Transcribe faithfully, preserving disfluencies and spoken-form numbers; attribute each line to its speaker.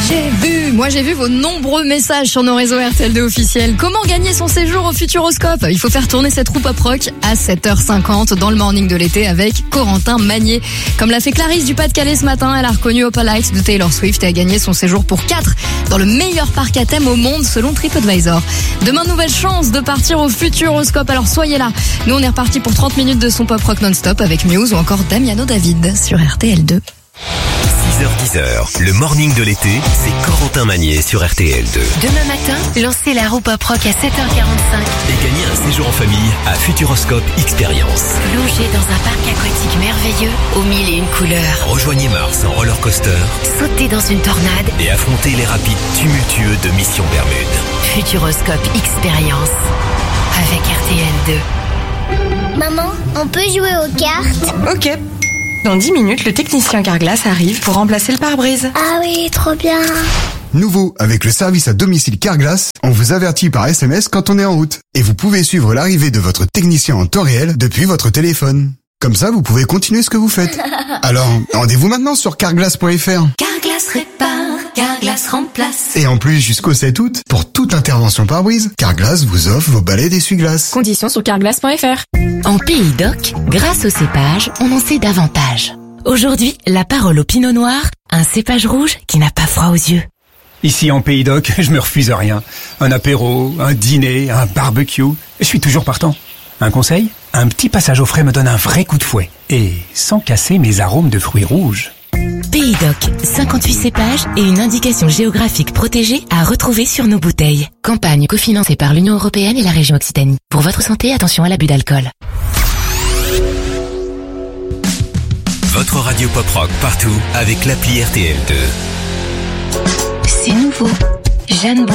Speaker 1: J'ai vu, moi j'ai vu vos nombreux messages sur nos réseaux R T L deux officiels. Comment gagner son séjour au Futuroscope? Il faut faire tourner cette roue pop rock à sept heures cinquante dans le morning de l'été avec Corentin Magnier. Comme l'a fait Clarisse du Pas-de-Calais ce matin, elle a reconnu Opalite de Taylor Swift et a gagné son séjour pour quatre dans le meilleur parc à thème au monde selon TripAdvisor. Demain, nouvelle chance de partir au Futuroscope, alors soyez là. Nous on est reparti pour trente minutes de son pop rock non-stop avec Muse ou encore Damiano David sur R T L deux.
Speaker 2: six heures dix, le morning de l'été, c'est Corentin Magnier sur R T L deux.
Speaker 3: Demain matin, lancez la roue pop rock à sept heures quarante-cinq.
Speaker 2: Et gagnez un séjour en famille à Futuroscope Experience.
Speaker 3: Plongez dans un parc aquatique merveilleux aux mille et une couleurs.
Speaker 2: Rejoignez Mars en roller coaster.
Speaker 3: Sautez dans une tornade.
Speaker 2: Et affrontez les rapides tumultueux de Mission Bermude.
Speaker 3: Futuroscope Experience avec R T L deux.
Speaker 4: Maman, on peut jouer aux cartes?
Speaker 5: Ok. Dans dix minutes, le technicien Carglass arrive pour remplacer le pare-brise.
Speaker 4: Ah oui, trop bien.
Speaker 6: Nouveau, avec le service à domicile Carglass, on vous avertit par S M S quand on est en route. Et vous pouvez suivre l'arrivée de votre technicien en temps réel depuis votre téléphone. Comme ça, vous pouvez continuer ce que vous faites. Alors, rendez-vous maintenant sur carglass point f r.
Speaker 3: Carglass répare, Carglass remplace.
Speaker 6: Et en plus, jusqu'au sept août, pour toute intervention pare-brise, Carglass vous offre vos balais d'essuie-glace.
Speaker 5: Conditions sur carglass point f r.
Speaker 3: En Pays d'Oc, grâce au cépage, on en sait davantage. Aujourd'hui, la parole au pinot noir, un cépage rouge qui n'a pas froid aux yeux.
Speaker 7: Ici en Pays d'Oc, je me refuse à rien. Un apéro, un dîner, un barbecue, je suis toujours partant. Un conseil? Un petit passage au frais me donne un vrai coup de fouet. Et sans casser mes arômes de fruits rouges.
Speaker 3: Pays d'Oc, cinquante-huit cépages et une indication géographique protégée à retrouver sur nos bouteilles. Campagne cofinancée par l'Union Européenne et la région Occitanie. Pour votre santé, attention à l'abus d'alcool.
Speaker 2: Votre radio pop rock partout avec l'appli R T L deux.
Speaker 3: C'est nouveau. Jeanne